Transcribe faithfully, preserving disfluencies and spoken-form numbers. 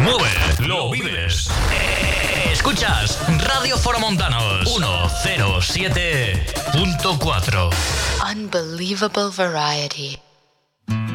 mueve, lo vives. Escuchas Radio Foromontanos ciento siete punto cuatro. Unbelievable variety.